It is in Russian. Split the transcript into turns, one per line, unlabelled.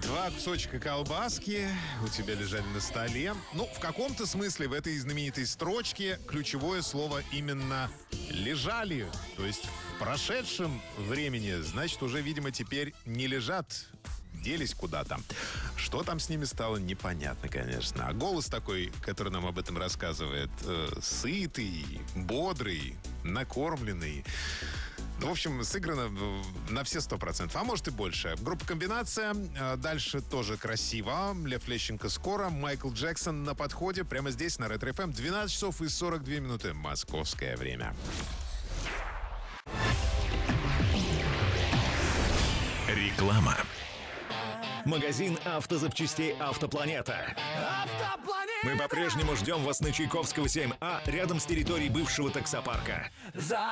Два кусочка колбаски у тебя лежали на столе. Ну, в каком-то смысле в этой знаменитой строчке ключевое слово именно «лежали». То есть в прошедшем времени, значит, уже, видимо, теперь не лежат, делись куда-то. Что там с ними стало, непонятно, конечно. А голос такой, который нам об этом рассказывает, сытый, бодрый, накормленный. Ну, в общем, сыграно на все 100%, а может и больше. Группа «Комбинация». Дальше тоже красиво. Лев Лещенко скоро. Майкл Джексон на подходе. Прямо здесь, на Ретро ФМ. 12 часов и 42 минуты. Московское время.
Реклама. Магазин автозапчастей «Автопланета». Мы по-прежнему ждем вас на Чайковского, 7А, рядом с территорией бывшего таксопарка.